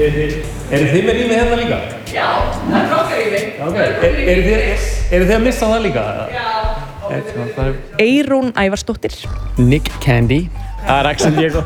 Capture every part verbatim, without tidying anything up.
Eru þið með rými hérna líka? Já, það er okkar rými. Okay. Eru þið, eru þið að missa það líka? Já. Eyrún Ævarsdóttir. Nick Candy. Það er Axel Diego.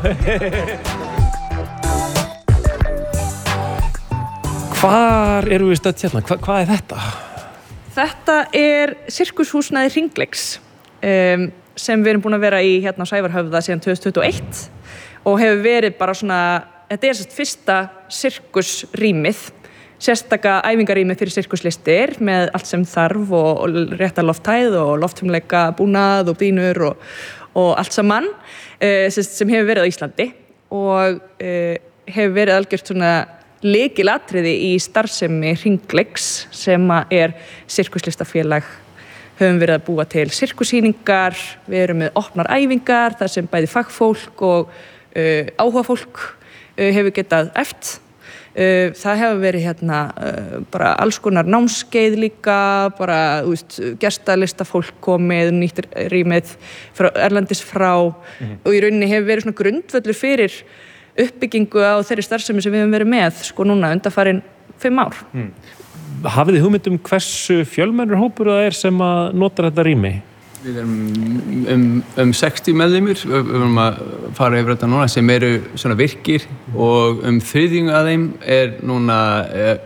Hvar eru við stödd hérna? Hva, hvað er þetta? Þetta er sirkushúsnæði Hringleiks um, sem við erum búin að vera í hérna á Sævarhöfða síðan tvö þúsund tuttugu og eitt og hefur verið bara svona, þetta er sérst fyrsta sirkusrýmið, sérstaka æfingarými fyrir sirkuslistir með allt sem þarf og, og rétta lofthæð og lofthumleika búnað og dýnur og, og allt saman uh, sem hefur verið á Íslandi og uh, hefur verið algjört svona lykilatriði í starfsemi Hringleiks sem er sirkuslistafélag. Höfum verið að búa til sirkussýningar, við erum með opnar æfingar þar sem bæði fagfólk og uh, áhugafólk uh, hefur getað æft. Uh, það hefur verið hérna uh, bara alls konar námskeið líka, bara, þú veist, gestalistafólk komið, nýtt rýmið frá, erlendis frá mm-hmm. og í rauninni hefur verið svona grundvöllur fyrir uppbyggingu á þeirri starfsemi sem við höfum verið með, sko núna undanfarin fimm ár. Mm. Hafið þið hugmynd um hversu fjölmennur hópur það er sem að notar þetta rými? Við erum um, um sextíu meðlimir, við erum að fara yfir þetta núna sem eru svona virkir og um þriðjungu af þeim er núna eh,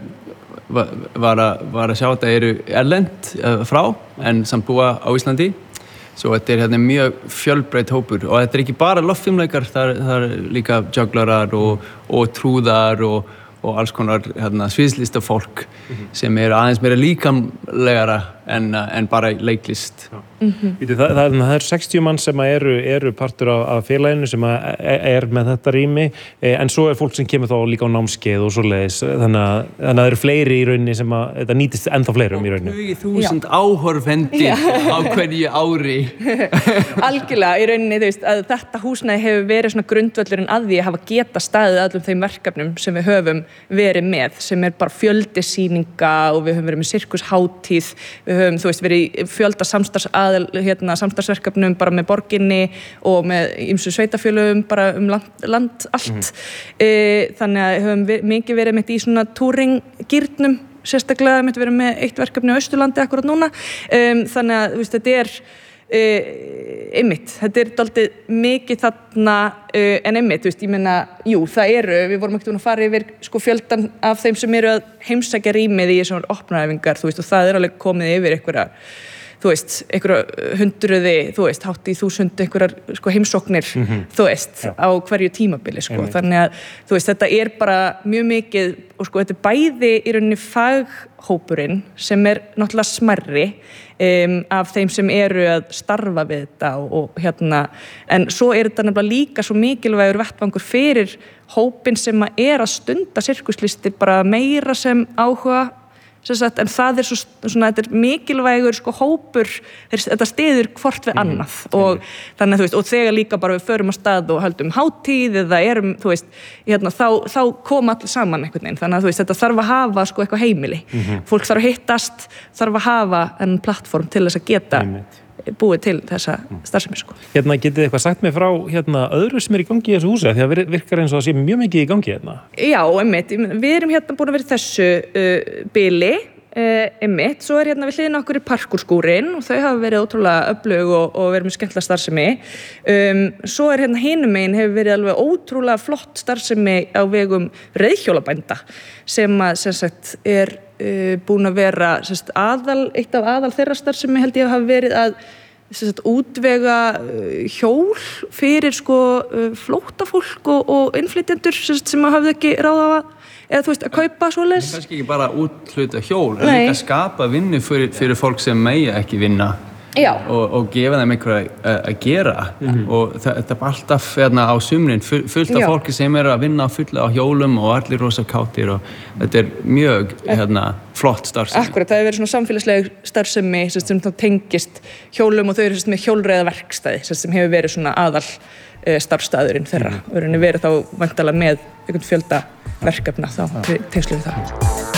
var, að, var að sjá að það eru erlend eh, frá en samt búa á Íslandi. Svo þetta er hérna mjög fjölbreytt hópur og þetta er ekki bara loftfimleikar, það, það er líka jugglarar og, og trúðar og, og alls konar hérna, sviðslistafólk mm-hmm. sem eru aðeins meira líkamlegara en, en bara leiklist. Mm-hmm. Það, það, það, það er sextíu mann sem eru, eru partur af, af félaginu sem er með þetta rými en svo er fólk sem kemur þá líka á námskeið og svoleiðis þannig að, þannig að það eru fleiri í rauninni sem að þetta nýtist ennþá fleirum í rauninni. tugi þúsund áhorfendir á hverju ári. Algjörlega, í rauninni þú veist að þetta húsnæði hefur verið svona grundvöllurinn að því að hafa geta staðið allum þeim verkefnum sem við höfum verið með sem er bara fjöldi sýninga og við höfum verið með sirkusháttíð, við höfum þú veist verið í fjölda samstarfs aðal, hérna, samstarfsverkefnum bara með borginni og með ýmsu sveitafélögum bara um land, land allt. Mm-hmm. E, þannig að höfum við, mikið verið með í svona túringgírnum, sérstaklega mitt verið með eitt verkefni á Austurlandi akkurat núna. Um, þannig að þú veist, þetta er uh, einmitt, þetta er dálítið mikið þarna uh, en einmitt, þú veist, ég meina, jú, það eru, við vorum ekkert að fara yfir sko fjöldan af þeim sem eru að heimsækja rýmið í svona opnaæfingar, þú veist, og það er alveg komið yfir einhverja þú veist, einhverja hundruði, þú veist, hátt í þúsund einhverjar sko, heimsóknir, mm-hmm. þú veist, Já. Á hverju tímabili, sko. Mm-hmm. Þannig að, þú veist, þetta er bara mjög mikið, og sko, þetta er bæði í rauninni faghópurinn sem er náttúrulega smærri um, af þeim sem eru að starfa við þetta og, og hérna, en svo er þetta nefnilega líka svo mikilvægur vettvangur fyrir hópinn sem að er að stunda sirkuslistir bara meira sem áhuga Sagt, en það er svo, svona, þetta er mikilvægur sko hópur, þetta styður hvort við annað mm-hmm. og þannig að þú veist, og þegar líka bara við förum á stað og höldum hátíð eða erum, þú veist, hérna, þá, þá koma allir saman einhvern veginn, þannig að þú veist, þetta þarf að hafa sko eitthvað heimili, mm-hmm. fólk þarf að hittast, þarf að hafa enn plattform til þess að geta mm-hmm. búið til þessa starfsemi sko. Hérna getið þið eitthvað sagt mig frá hérna öðru sem er í gangi í þessu húsi því að virkar eins og það sé mjög mikið í gangi hérna. Já, einmitt, við erum hérna búin að vera í þessu uh, bili uh, einmitt, svo er hérna við hliðina okkur í parkúrskúrin og þau hafa verið ótrúlega öflug og, og verið með skemmtilega starfsemi um, svo er hérna hinum megin hefur verið alveg ótrúlega flott starfsemi á vegum reiðhjólabænda sem að sem sagt er Uh, búin að vera sérst, aðal, eitt af aðal þeirra starfsemi held ég að hafa verið að sérst, útvega uh, hjól fyrir sko, uh, flóttafólk og, og innflytjendur sérst, sem hafði ekki ráð á að eða þú veist að kaupa svoleiðis. Kannski ekki bara úthluta hjól, en líka skapa vinnu fyrir, fyrir fólk sem mega ekki vinna. Og, og gefa þeim einhverja að gera mm-hmm. og þetta er alltaf hérna, á sumrin fullt af Já. Fólki sem er að vinna fulla á hjólum og allir rosa kátir og þetta er mjög hérna, flott starfsemi. Akkurat, það hefur verið svona samfélagsleg starfsemi sem tengist hjólum og þau eru með hjólreiðaverkstæði sem hefur verið svona aðal starfstæðurinn þeirra mm-hmm. og verið þá væntanlega með einhvern fjölda verkefna þá tengslum við það.